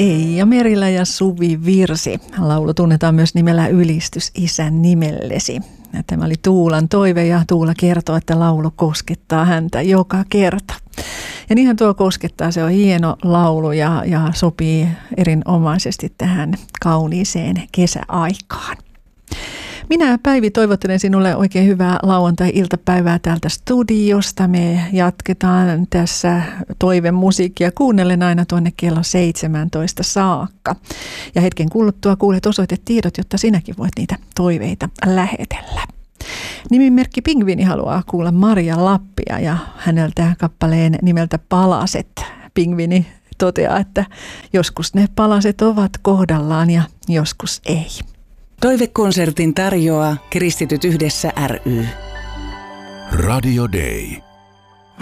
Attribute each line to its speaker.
Speaker 1: Eija Merilä ja Suvi Virsi. Laulu tunnetaan myös nimellä Ylistys Isän nimellesi. Tämä oli Tuulan toive ja Tuula kertoo, että laulu koskettaa häntä joka kerta. Ja niinhän tuo koskettaa, se on hieno laulu ja sopii erinomaisesti tähän kauniiseen kesäaikaan. Minä Päivi toivottelen sinulle oikein hyvää lauantai-iltapäivää täältä studiosta. Me jatketaan tässä toivemusiikkia kuunnellen aina tuonne kello 17 saakka. Ja hetken kuluttua kuulet osoitetiedot, jotta sinäkin voit niitä toiveita lähetellä. Nimimerkki Pingviini haluaa kuulla Maria Lappia ja häneltä kappaleen nimeltä Palaset. Pingviini toteaa, että joskus ne palaset ovat kohdallaan ja joskus ei.
Speaker 2: Toivekonsertin tarjoaa Kristityt yhdessä ry.
Speaker 3: Radio Day.